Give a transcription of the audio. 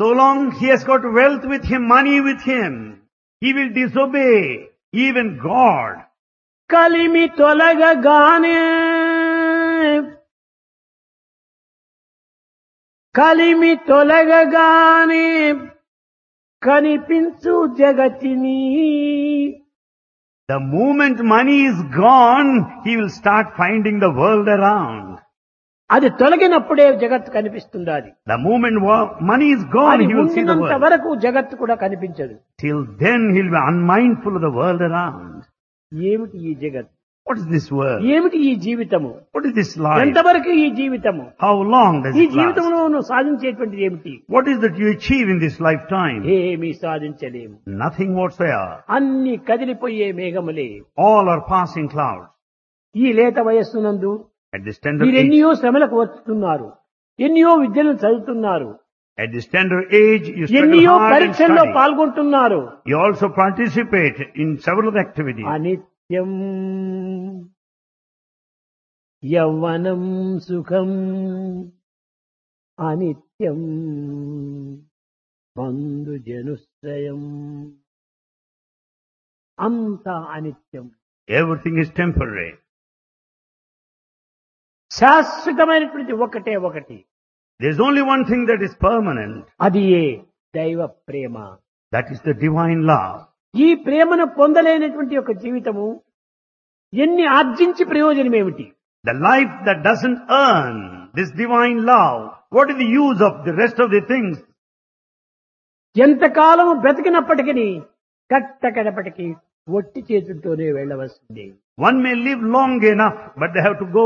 So long he has got wealth with him, money with him, he will disobey even God. కలిమి తొలగగానే కలిమి తొలగగానే కనిపించు జగతిని. The moment money is gone, he will start finding the world around. అది తొలగినప్పుడే జగత్తు కనిపిస్తుంది. అది The moment money is gone, అది he will see the ఉన్నంత world. వరకు జగత్తు కూడా కనిపించదు. Till then he will be unmindful of the world around. ఏమిటి ఈ జగత్? What is this world? ఏమిటి ఈ జీవితము? What is this life? ఎంతవరకు ఈ జీవితము? How long does ఈ it last? జీవితంలో నువ్వు సాధించేటువంటిది ఏమిటి? What is that you achieve in this lifetime? ఏమీ సాధించలేము. Nothing whatsoever. అన్ని కదిలిపోయే మేఘములే. All are passing clouds. ఈ లేత వయస్సునందు At this tender మీరు age, ఎన్నో శ్రమలకు వస్తున్నారు, ఎన్నో విద్యను చదువుతున్నారు, at this tender age, you struggle ఎన్నో hard and పరీక్షల్లో study. పాల్గొంటున్నారు. You also participate in several activities. అనిత్యం యవ్వనం సుఖం, అనిత్యం బంధు జనుశ్రయం, అంత అనిత్యం. Everything is temporary. శాశ్వతమైనటువంటి ఒకటే ఒకటి, There is only one thing that is permanent. అది ఏ దైవ ప్రేమ. That is the divine love. ఈ ప్రేమను పొందలేనటువంటి ఒక జీవితము ఎన్ని ఆర్జించి ప్రయోజనం ఏమిటి? The life that doesn't earn this divine love, what is the use of the rest of the things? ఎంతకాలము బ్రతికినప్పటికీ కట్టకడపటికి ఒట్టి చేతులతోనే వెళ్ళవలసిందే. One may live long enough, but they have to go